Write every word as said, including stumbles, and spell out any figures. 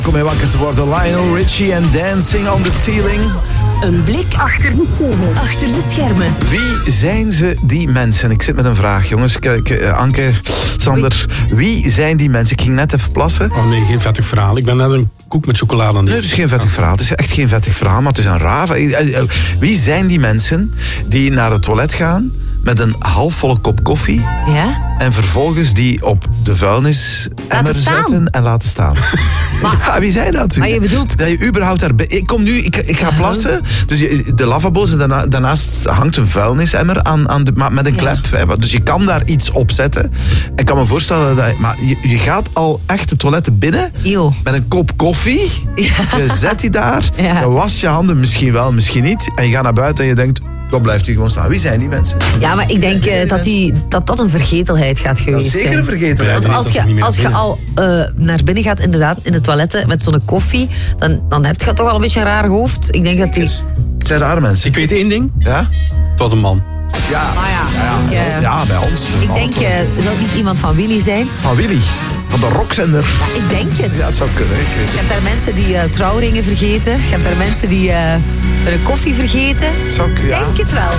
Kom je wakker te worden. Lionel Richie en Dancing on the Ceiling. Een blik achter de schermen. Achter de schermen. Wie zijn ze, die mensen? Ik zit met een vraag, jongens. Kijk, Anke, Sander. Wie zijn die mensen? Ik ging net even plassen. Oh nee, geen vettig verhaal. Ik ben net een koek met chocolade aan die. Nee, het is geen vettig verhaal. Het is echt geen vettig verhaal, maar het is een raar. Wie zijn die mensen die naar het toilet gaan met een halfvolle kop koffie Ja? en vervolgens die op de vuilnisemmer staan. zetten en laten staan? Maar, Ja, wie zijn dat? maar je bedoelt... Dat je überhaupt daar... Ik kom nu, ik, ik ga plassen. Dus je, de lavabo's en daarna, daarnaast hangt een vuilnisemmer aan, aan de, maar met een klep. Ja. Hè, dus je kan daar iets op zetten. Ik kan me voorstellen dat... Maar je, je gaat al echt de toiletten binnen Eeuw. met een kop koffie. Ja. Je zet die daar. Ja. Je wast je handen, misschien wel, misschien niet. En je gaat naar buiten en je denkt... Dan blijft hij gewoon staan. Wie zijn die mensen? Ja, maar ik denk uh, dat, die, dat dat een vergetelheid gaat Dat is geweest zeker zijn. een vergetelheid. Want Ja, als dat is niet je, meer als je binnen. al uh, naar binnen gaat, inderdaad, in de toiletten met zo'n koffie, dan, dan heb je toch al een beetje een raar hoofd. Ik denk dat die... Het zijn rare mensen. Ik weet één ding. Ja? Het was een man. Ja. Ah ja, ik, uh, Ja, bij ons. ik denk, uh, zou het niet iemand van Willy zijn? Van Willy. Van de rockzender. Ja, ik denk het. Ja, het zou kunnen. Ik weet Je hebt daar mensen die uh, trouwringen vergeten. Je hebt daar mensen die uh, een koffie vergeten. het. Zou, ja. Ik denk het wel.